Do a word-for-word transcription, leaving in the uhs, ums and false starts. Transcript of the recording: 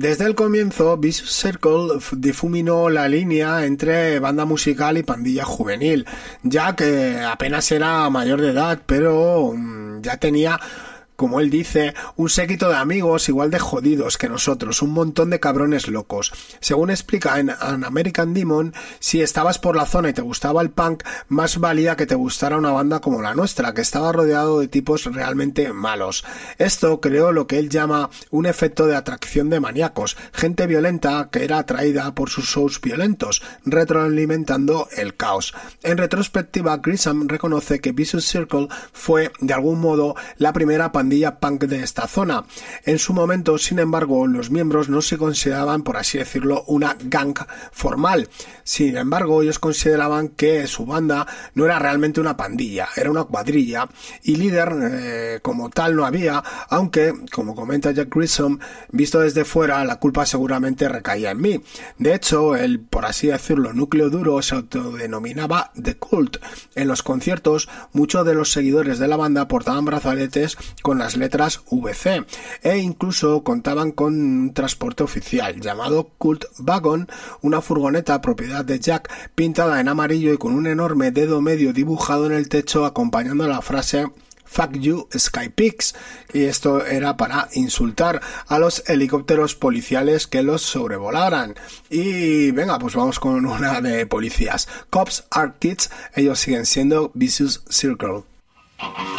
Desde el comienzo, Vicious Circle difuminó la línea entre banda musical y pandilla juvenil, ya que apenas era mayor de edad, pero ya tenía, como él dice, un séquito de amigos igual de jodidos que nosotros, un montón de cabrones locos. Según explica en An American Demon, si estabas por la zona y te gustaba el punk, más valía que te gustara una banda como la nuestra, que estaba rodeado de tipos realmente malos. Esto creó lo que él llama un efecto de atracción de maníacos, gente violenta que era atraída por sus shows violentos, retroalimentando el caos. En retrospectiva, Grissom reconoce que Vicious Circle fue, de algún modo, la primera pandilla punk de esta zona. En su momento, sin embargo, los miembros no se consideraban, por así decirlo, una gang formal. Sin embargo, ellos consideraban que su banda no era realmente una pandilla, era una cuadrilla, y líder eh, como tal no había, aunque, como comenta Jack Grissom, visto desde fuera, la culpa seguramente recaía en mí. De hecho, el, por así decirlo, núcleo duro se autodenominaba The Cult. En los conciertos, muchos de los seguidores de la banda portaban brazaletes con las letras V C e incluso contaban con un transporte oficial llamado Cult Wagon, una furgoneta propiedad de Jack pintada en amarillo y con un enorme dedo medio dibujado en el techo acompañando la frase "Fuck you, Sky Pigs", y esto era para insultar a los helicópteros policiales que los sobrevolaran. Y venga, pues vamos con una de policías. Cops are kids, ellos siguen siendo Vicious Circle.